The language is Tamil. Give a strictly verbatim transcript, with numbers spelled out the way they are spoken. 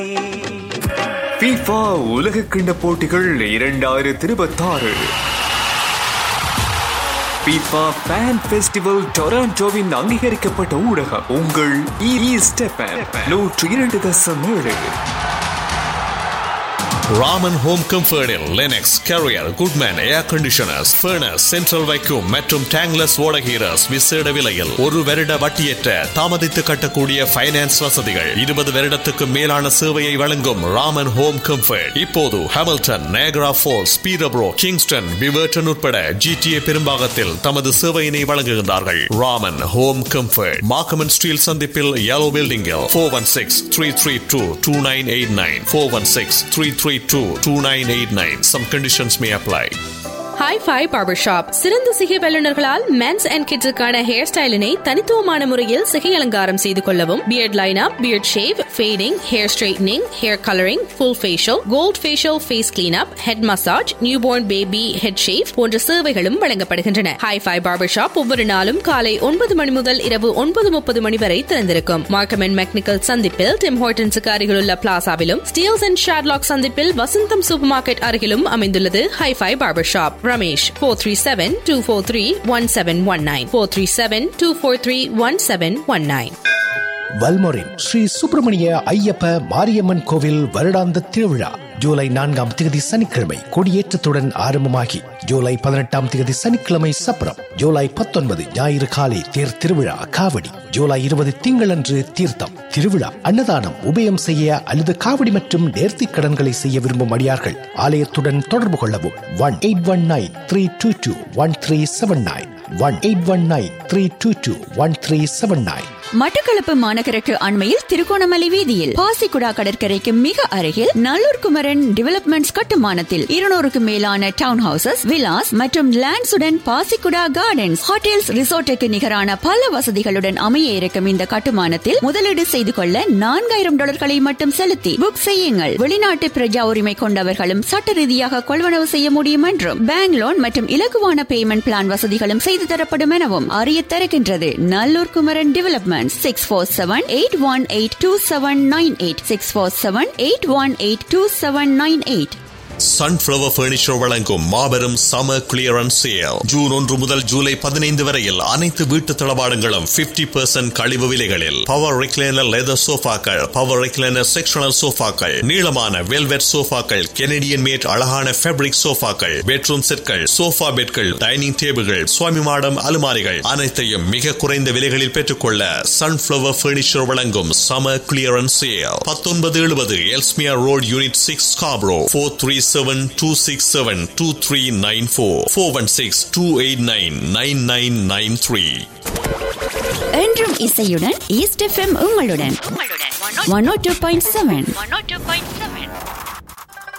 FIFA உலக கிண்ண போட்டிகள் இரண்டாயிரத்தி இருபத்தி ஆறு FIFA Fan Festival டொராண்டோவின் அங்கீகரிக்கப்பட்ட ஊடகம் உங்கள் ஈஸ்ட் எஃப்எம் நூற்று இரண்டு தசம் ஏழு. Raman home கம்ஃபர்டில் Linux carrier Goodman ஏர் கண்டிஷனர்ஸ் ஃபர்னஸ் சென்ட்ரல் வைக்யூம் மற்றும் டேங்லஸ் ஓடகீரஸ் விசேட விலையில் ஒரு வருட வட்டியற்ற தாமதித்து கட்டக்கூடிய ஃபைனான்ஸ் வசதிகள். இருபது வருடத்துக்கு மேலான சேவையை வழங்கும் ராமன் ஹோம் கம்ஃபர்ட் இப்போது Hamilton, Niagara falls, பீரப்ரோ, Kingston, Beaverton உட்பட ஜிடிஏ பெரும்பாகத்தில் தமது சேவையினை வழங்குகின்றார்கள். ராமன் ஹோம் கம்ஃபர்ட் மார்க்கமன் ஸ்டீல் சந்திப்பில் yellow பில்டிங்கில் four one six three three two two nine eight nine four one six three three two two nine eight nine. Some conditions may apply. Hi-Fi Barber Shop. சிறந்த சிகை வல்லுநர்களால் மென்ஸ் அண்ட் கிட்ஸுக்கான ஹேர் ஸ்டைலினை தனித்துவமான முறையில் சிகை அலங்காரம் செய்து கொள்ளவும், beard lineup, beard shave, fading, hair straightening, hair colouring, full facial, gold facial, face cleanup, head massage, newborn baby head shave போன்ற சேவைகளும் வழங்கப்படுகின்றன. Hi-Fi Barber Shop ஒவ்வொரு நாளும் காலை ஒன்பது மணி முதல் இரவு ஒன்பது முப்பது மணி வரை திறந்திருக்கும். மார்க்கம் அண்ட் மெக்னிக்கல் சந்திப்பில் டிம் ஹார்டன்ஸுக்கு அருகிலுள்ள பிளாசாவிலும், ஸ்டீல்ஸ் அண்ட் ஷாட்லாக் சந்திப்பில் வசந்தம் சூப்பர் மார்க்கெட் அருகிலும் அமைந்துள்ளது Hi-Fi Barber Shop. Ramesh four three seven two four three one seven one nine four three seven two four three one seven one nine. வல்மோரின் Sri Subramaniya Ayyappa Mariamman கோவில் வருடாந்த திருவிழா ஜூலை நான்காம் தேதி சனிக்கிழமை கொடியேற்றத்துடன் ஆரம்பமாகி ஜூலை பதினெட்டாம் தேதி சனிக்கிழமை சப்பரம், ஜூலை பத்தொன்பது ஞாயிறு காலை தேர் திருவிழா காவடி, ஜூலை இருபது திங்களன்று தீர்த்தம் திருவிழா, அன்னதானம், உபயம் செய்ய அல்லது காவடி மற்றும் நேர்த்தி கடன்களை செய்ய விரும்பும் அடியார்கள் ஆலயத்துடன் தொடர்பு கொள்ளவும். One eight one nine three two two one three seven nine one eight one nine three two two one three seven nine. Batticaloa மாநகருக்கு அண்மையில் திருகோணமலை வீதியில் பாசிக்குடா கடற்கரைக்கு மிக அருகில் நல்லூர் குமரன் டெவலப்மெண்ட்ஸ் கட்டுமானத்தில் இருநூறுக்கும் மேலான டவுன் ஹவுசஸ், விலாஸ் மற்றும் லேண்ட்ஸுடன் பாசிக்குடா கார்டன்ஸ், ஹோட்டல்ஸ், ரிசோர்ட்டுக்கு நிகரான பல வசதிகளுடன் அமைய இருக்கும் இந்த கட்டுமானத்தில் முதலீடு செய்து கொள்ள நான்காயிரம் டாலர்களை மட்டும் செலுத்தி புக் செய்யுங்கள். வெளிநாட்டு பிரஜா உரிமை கொண்டவர்களும் சட்ட ரீதியாக கொள்வனவு செய்ய முடியும் என்றும் பேங்க் லோன் மற்றும் இலகுவான பேமெண்ட் பிளான் வசதிகளும் செய்து தரப்படும் எனவும் அறிய தருகின்றது Nallur Kumaran development. six four seven eight one eight two seven nine eight six four seven eight one eight two seven nine eight. Sunflower furniture வழங்கும் மாபெரும் சம்மர் கிளியரன்ஸ் சேல் ஜூன் ஒன்று முதல் ஜூலை பதினைந்து வரையில் அனைத்து வீட்டு தளபாடங்களும் பிப்டி பெர்சென்ட் கழிவு விலைகளில். Power recliner leather சோஃபாக்கள், power recliner sectional சோஃபாக்கள், நீளமான வெல்வெட் சோஃபாக்கள், கெனடியன் மேட் அழகான ஃபேப்ரிக் சோஃபாக்கள், பெட்ரூம் செட்கள், சோஃபா பெட்கள், டைனிங் டேபிள்கள், சுவாமி மாடம் அலுமாரிகள் அனைத்தையும் மிக குறைந்த விலைகளில் பெற்றுக்கொள்ள சன்ஃப்ளவர் பர்னிச்சர் வழங்கும் சம்மர் கிளியரன்ஸ் சேல். பத்தொன்பது எழுபது Ellesmere road, unit six, Scarborough. Four three seven two six seven two three nine four four one six two eight nine nine nine nine three. என்றும் இசையுடன் ஈஸ்ட் எஃப்எம் உங்களுடன் one oh two point seven.